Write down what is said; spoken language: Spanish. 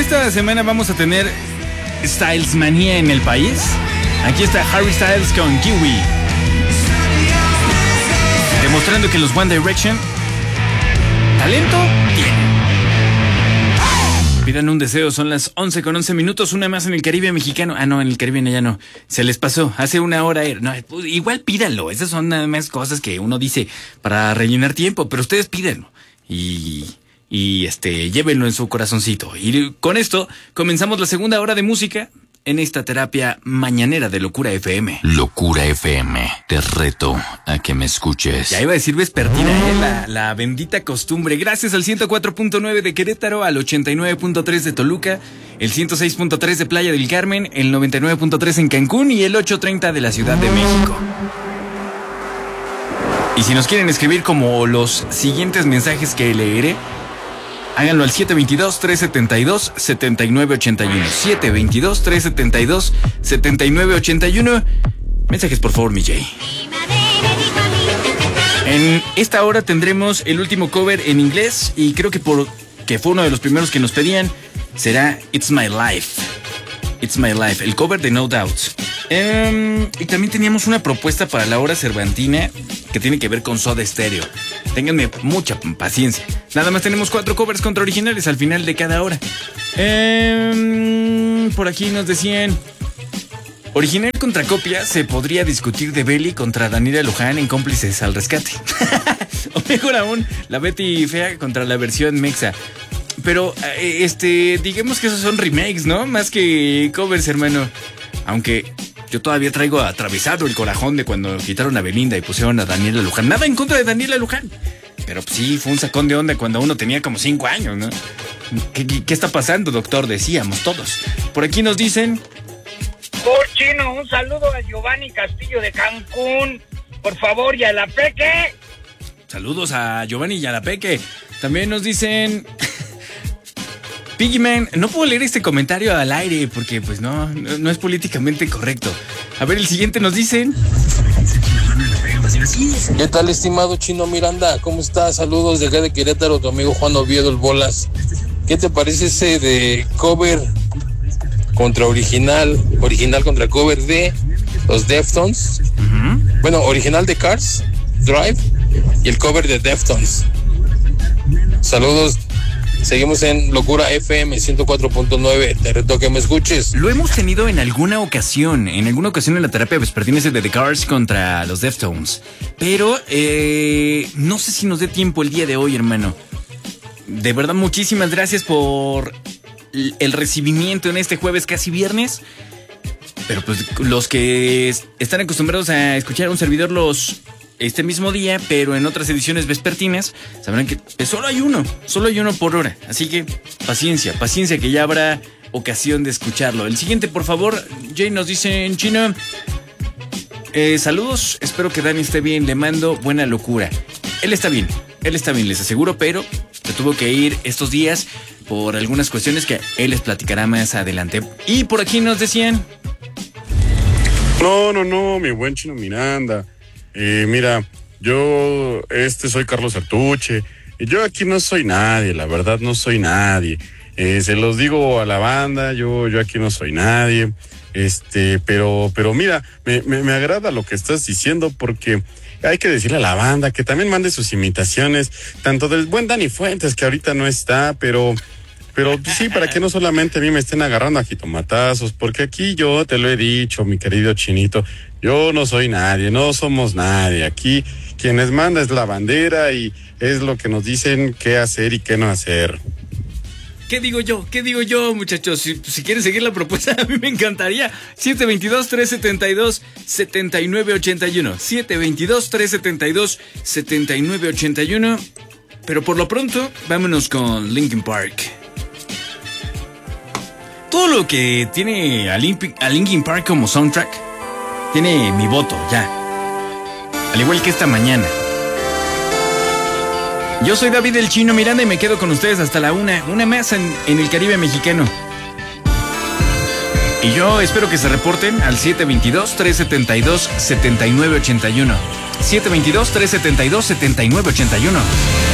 esta semana vamos a tener Styles manía en el país, aquí está Harry Styles con Kiwi, demostrando que los One Direction talento tienen. Pidan un deseo, son las 11:11, una más en el Caribe mexicano. Ah, no, en el Caribe ya no. Se les pasó, hace una hora. No, pues, igual pídanlo, esas son nada más cosas que uno dice para rellenar tiempo, pero ustedes pídanlo. Y llévenlo en su corazoncito. Y con esto comenzamos la segunda hora de música en esta terapia mañanera de Locura FM. Locura FM, te reto a que me escuches. Ya iba a decir vespertina, la bendita costumbre. Gracias al 104.9 de Querétaro, al 89.3 de Toluca, el 106.3 de Playa del Carmen, el 99.3 en Cancún y el 830 de la Ciudad de México. Y si nos quieren escribir como los siguientes mensajes que leeré, háganlo al 722-372-7981. 722-372-7981. Mensajes, por favor, mi Jay. En esta hora tendremos el último cover en inglés y creo que que fue uno de los primeros que nos pedían, será It's My Life. It's My Life, el cover de No Doubt. Y también teníamos una propuesta para la hora cervantina que tiene que ver con Soda Stereo. Ténganme mucha paciencia. Nada más tenemos 4 covers contra originales al final de cada hora. Por aquí nos decían: original contra copia, se podría discutir de Belly contra Daniela Luján en Cómplices al Rescate. O mejor aún, la Betty Fea contra la versión Mexa. Pero, digamos que esos son remakes, ¿no? Más que covers, hermano. Aunque yo todavía traigo atravesado el corazón de cuando quitaron a Belinda y pusieron a Daniela Luján. Nada en contra de Daniela Luján, pero pues sí, fue un sacón de onda cuando uno tenía como 5 años, ¿no? ¿Qué está pasando, doctor? Decíamos todos. Por aquí nos dicen: por Chino, un saludo a Giovanni Castillo de Cancún, por favor, y a la Peque. Saludos a Giovanni y a la Peque. También nos dicen: Piggyman, no puedo leer este comentario al aire porque pues no es políticamente correcto. A ver, el siguiente nos dicen: ¿qué tal, estimado Chino Miranda? ¿Cómo estás? Saludos de acá de Querétaro, tu amigo Juan Oviedo, el Bolas. ¿Qué te parece ese de cover contra original contra cover de los Deftones? Bueno, original de Cars, Drive, y el cover de Deftones. Saludos. Seguimos en Locura FM 104.9. Te reto que me escuches. Lo hemos tenido en alguna ocasión en la terapia vespertina de The Cars contra los Deftones. Pero no sé si nos dé tiempo el día de hoy, hermano. De verdad, muchísimas gracias por el recibimiento en este jueves, casi viernes. Pero pues los que están acostumbrados a escuchar a un servidor este mismo día, pero en otras ediciones vespertinas, sabrán que solo hay uno por hora. Así que paciencia, que ya habrá ocasión de escucharlo. El siguiente, por favor. Jay nos dice en chino: saludos, espero que Dani esté bien, le mando buena locura. Él está bien, les aseguro, pero se tuvo que ir estos días por algunas cuestiones que él les platicará más adelante. Y por aquí nos decían: No, mi buen Chino Miranda. Mira, yo soy Carlos Artuche, y yo aquí no soy nadie, la verdad no soy nadie. Se los digo a la banda, yo aquí no soy nadie. Pero mira, me agrada lo que estás diciendo, porque hay que decirle a la banda que también mande sus imitaciones, tanto del buen Dani Fuentes, que ahorita no está, pero sí, para que no solamente a mí me estén agarrando a jitomatazos, porque aquí yo te lo he dicho, mi querido Chinito, yo no soy nadie, no somos nadie. Aquí quienes manda es la bandera y es lo que nos dicen qué hacer y qué no hacer. ¿Qué digo yo, muchachos? Si quieren seguir la propuesta, a mí me encantaría. 722-372-7981. 722-372-7981. Pero por lo pronto, vámonos con Linkin Park. Todo lo que tiene a Linkin Park como soundtrack tiene mi voto, ya. Al igual que esta mañana. Yo soy David el Chino Miranda y me quedo con ustedes hasta la una más en el Caribe mexicano. Y yo espero que se reporten al 722-372-7981. 722-372-7981.